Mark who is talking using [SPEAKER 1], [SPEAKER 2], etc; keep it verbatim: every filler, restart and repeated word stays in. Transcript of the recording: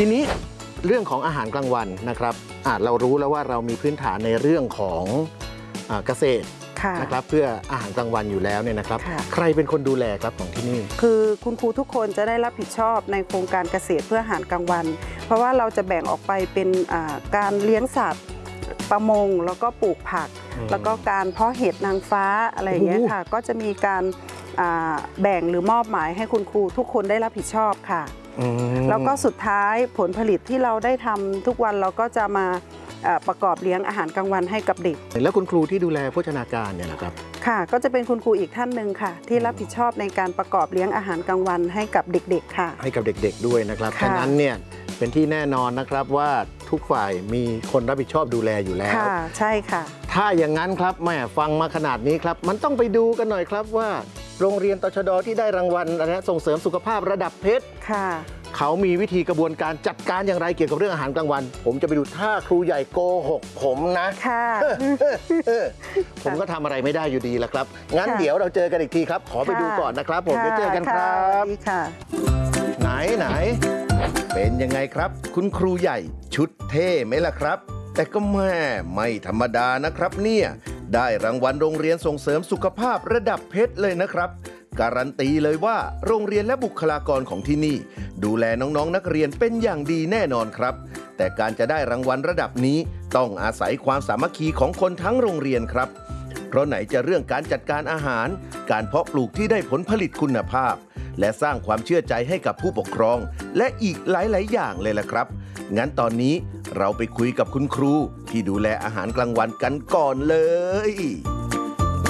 [SPEAKER 1] ทีนี้เรื่องของอาหารกลางวันนะครับอ่าเรารู้แล้วว่าเรามีพื้นฐานในเรื่องของอ่าเกษตรนะครับเพื่ออาหารกลางวันอยู่แล้วเนี่ยนะครับใครเป็นคนดูแลครับของที่นี่
[SPEAKER 2] คือคุณครูทุกคนจะได้รับผิดชอบในโครงการเกษตรเพื่ออาหารกลางวัน เพราะว่าเราจะแบ่งออกไปเป็นการเลี้ยงสัตว์ประมงแล้วก็ปลูกผักแล้วก็การเพาะเห็ดนางฟ้าอะไรอย่างเงี้ยค่ะก็จะมีการแบ่งหรือมอบหมายให้คุณครูทุกคนได้รับผิดชอบค่ะแล้วก็สุดท้ายผลผลิตที่เราได้ทำทุกวันเราก็จะมาประกอบเลี้ยงอาหารกลางวันให้กับเด็ก
[SPEAKER 1] แล้วคุณครูที่ดูแลโภชนาการเนี่ยนะครับ
[SPEAKER 2] ค่ะก็จะเป็นคุณครูอีกท่านหนึ่งค่ะที่รับผิดชอบในการประกอบเลี้ยงอาหารกลางวันให้กับเด็กๆค่ะ
[SPEAKER 1] ให้กับเด็กๆด้วยนะครับฉะนั้นเนี่ยเป็นที่แน่นอนนะครับว่าทุกฝ่ายมีคนรับผิดชอบดูแลอยู่แล้ว
[SPEAKER 2] ค่ะใช่ค่ะ
[SPEAKER 1] ถ้าอย่างนั้นครับแม่ฟังมาขนาดนี้ครับมันต้องไปดูกันหน่อยครับว่าโรงเรียนตชด.ที่ได้รางวัลนะส่งเสริมสุขภาพระดับเพชร
[SPEAKER 2] ค่ะ
[SPEAKER 1] เขามีวิธีกระบวนการจัดการอย่างไรเกี่ยวกับเรื่องอาหารกลางวันผมจะไปดูถ้าครูใหญ่โกหกผมนะ
[SPEAKER 2] ค่ะ
[SPEAKER 1] ผมก็ทำอะไรไม่ได้อยู่ดีละครับงั้นเดี๋ยวเราเจอกันอีกทีครับขอไปดูก่อนนะครับผมเดี๋ยวเจอกันครับไหนไหนเป็นยังไงครับคุณครูใหญ่ชุดเท่ไหมล่ะครับแต่ก็แม่ไม่ธรรมดานะครับเนี่ยได้รางวัลโรงเรียนส่งเสริมสุขภาพระดับเพชรเลยนะครับการันตีเลยว่าโรงเรียนและบุคลากรของที่นี่ดูแลน้องๆนักเรียนเป็นอย่างดีแน่นอนครับแต่การจะได้รางวัลระดับนี้ต้องอาศัยความสามัคคีของคนทั้งโรงเรียนครับเพราะไหนจะเรื่องการจัดการอาหารการเพาะปลูกที่ได้ผลผลิตคุณภาพและสร้างความเชื่อใจให้กับผู้ปกครองและอีกหลายๆอย่างเลยล่ะครับงั้นตอนนี้เราไปคุยกับคุณครูที่ดูแลอาหารกลางวันกันก่อนเลย